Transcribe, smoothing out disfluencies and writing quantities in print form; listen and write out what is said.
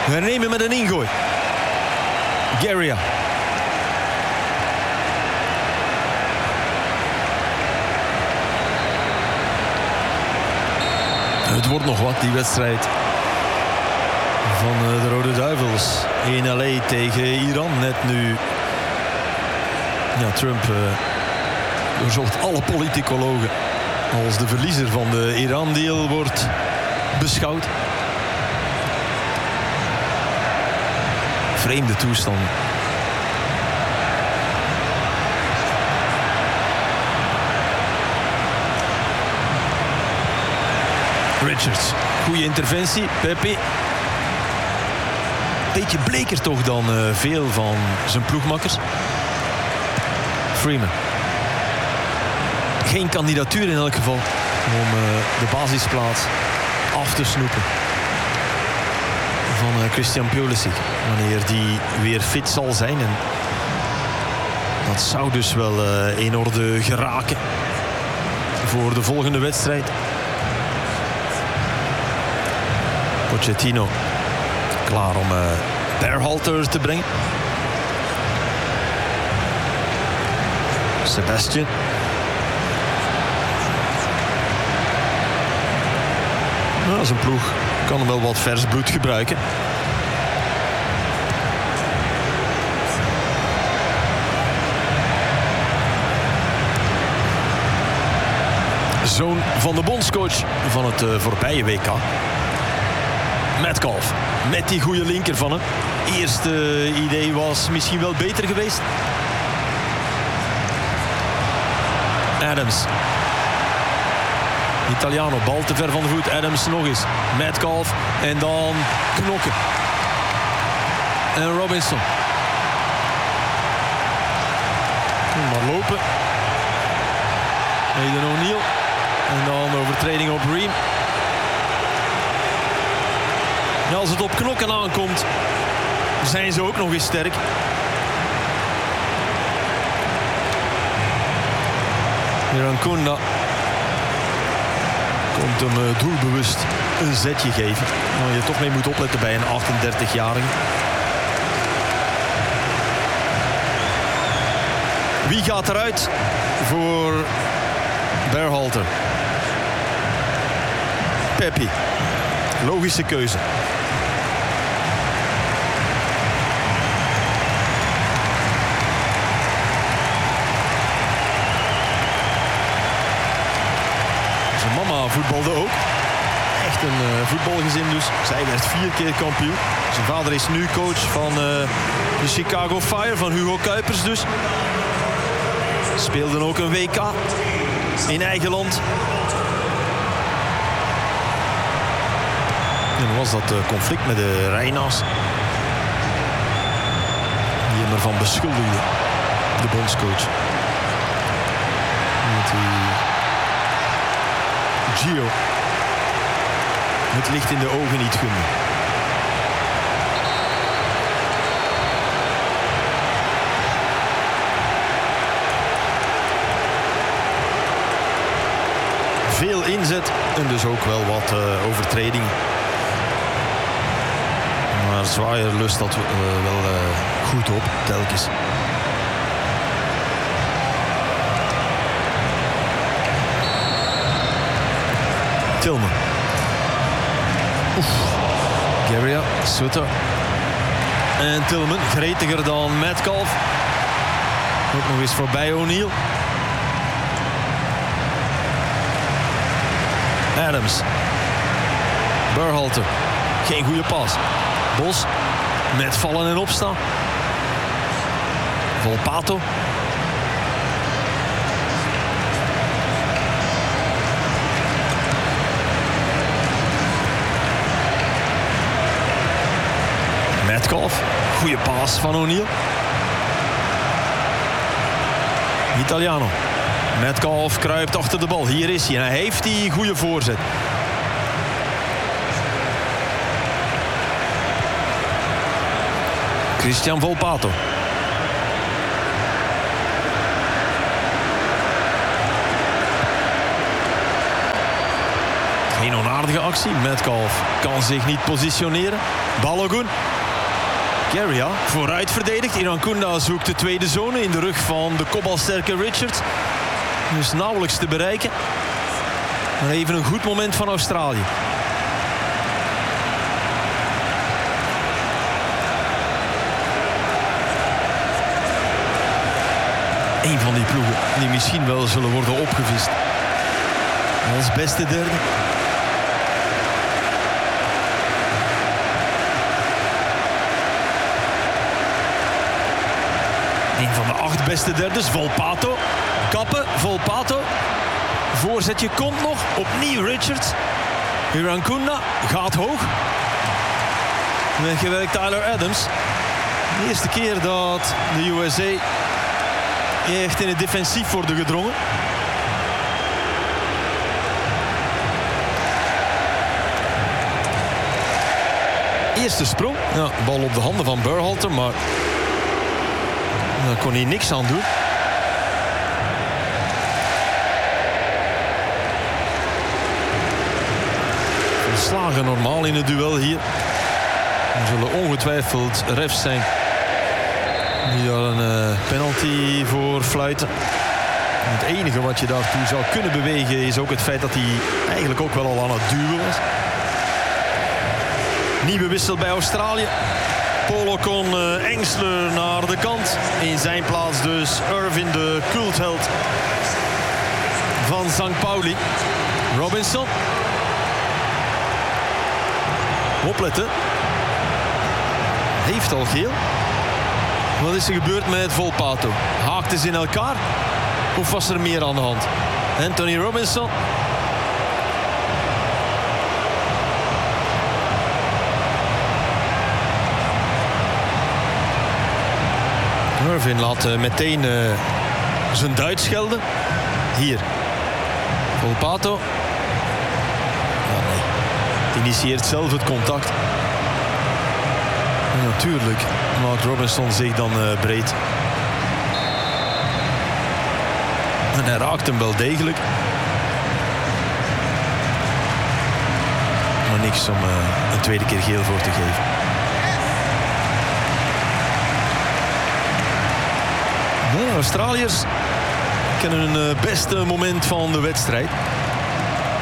hernemen met een ingooi. Garia. Het wordt nog wat, die wedstrijd van de Rode Duivels in LA tegen Iran. Net nu Trump doorzocht alle politicologen als de verliezer van de Iran-deal wordt beschouwd. Vreemde toestand. Richards, goede interventie. Pepe. Beetje bleker toch dan veel van zijn ploegmakkers. Freeman. Geen kandidatuur in elk geval om de basisplaats af te snoepen van Christian Pulisic, wanneer die weer fit zal zijn. En dat zou dus wel in orde geraken voor de volgende wedstrijd. Pochettino klaar om Berhalter te brengen. Sebastian. Nou, zijn ploeg kan wel wat vers bloed gebruiken. Zoon van de bondscoach van het voorbije WK. Metcalf, met die goede linker van hem. Eerste idee was misschien wel beter geweest. Adams. Italiano, bal te ver van de voet. Adams nog eens. Metcalf en dan knokken. En Robinson. Maar lopen. Aidan O'Neill. En dan overtreding op Ream. Ja, als het op knokken aankomt, zijn ze ook nog eens sterk. Mirankunda komt hem doelbewust een zetje geven. Waar je toch mee moet opletten bij een 38-jarige. Wie gaat eruit voor Berhalter? Pepe. Logische keuze. Zijn mama voetbalde ook. Echt een voetbalgezin dus. Zij werd 4 keer kampioen. Zijn vader is nu coach van de Chicago Fire, van Hugo Kuipers dus. Speelden ook een WK in eigen land. En dan was dat conflict met de Reina's. Die hem ervan beschuldigde. De bondscoach. Dat hij Gio het licht in de ogen niet gunde. Veel inzet en dus ook wel wat overtredingen. Maar Zwaaier lust dat wel goed op, telkens. Tillman. Garia, Sutter. En Tillman, gretiger dan Metcalf. Ook nog eens voorbij O'Neill. Adams. Berhalter. Geen goede pas. Bos. Met vallen en opstaan. Volpato. Metcalf. Goede paas van O'Neill. Italiano. Metcalf kruipt achter de bal. Hier is hij. En hij heeft die goede voorzet. Christian Volpato. Geen Onana. Aardige actie. Metcalf kan zich niet positioneren. Balogun. Keria vooruit verdedigt. Irankunda zoekt de tweede zone in de rug van de kopbalsterke Richards. Dus nauwelijks te bereiken. Maar even een goed moment van Australië. Eén van die ploegen die misschien wel zullen worden opgevist. Als beste derde. Een van de 8 beste derdes. Volpato. Kappen. Volpato. Voorzetje komt nog. Opnieuw Richards. Irankunda gaat hoog. Weggewerkt Tyler Adams. De eerste keer dat de USA echt in het defensief worden gedrongen. Eerste sprong. Ja, bal op de handen van Berhalter, maar daar kon hij niks aan doen. Slagen normaal in het duel hier. Er zullen ongetwijfeld refs zijn die daar een penalty voor fluiten. Het enige wat je daartoe zou kunnen bewegen is ook het feit dat hij eigenlijk ook wel al aan het duwen was. Nieuwe wissel bij Australië. Polokon Engsler naar de kant. In zijn plaats dus Irvin, de cultheld van St. Pauli. Robinson. Opletten. Heeft al geel. Wat is er gebeurd met Volpato? Haakten ze in elkaar? Of was er meer aan de hand? Anthony Robinson. Irvin laat meteen zijn Duits gelden. Hier. Volpato. Initieert zelf het contact. En natuurlijk maakt Robinson zich dan breed. En hij raakt hem wel degelijk. Maar niks om een tweede keer geel voor te geven. De Australiërs kennen hun beste moment van de wedstrijd.